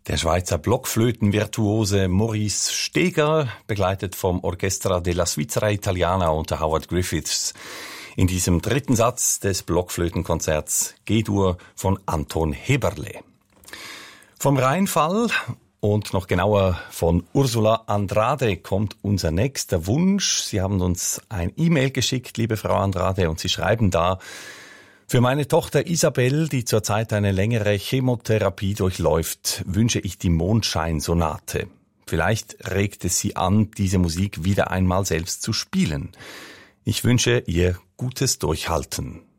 Der Schweizer Blockflötenvirtuose Maurice Steger, begleitet vom Orchestra della Svizzera Italiana unter Howard Griffiths. In diesem dritten Satz des Blockflötenkonzerts G-Dur von Anton Heberle. Vom Rheinfall und noch genauer von Ursula Andrade kommt unser nächster Wunsch. Sie haben uns ein E-Mail geschickt, liebe Frau Andrade, und Sie schreiben da: Für meine Tochter Isabel, die zurzeit eine längere Chemotherapie durchläuft, wünsche ich die Mondscheinsonate. Vielleicht regt es sie an, diese Musik wieder einmal selbst zu spielen. Ich wünsche ihr gutes Durchhalten.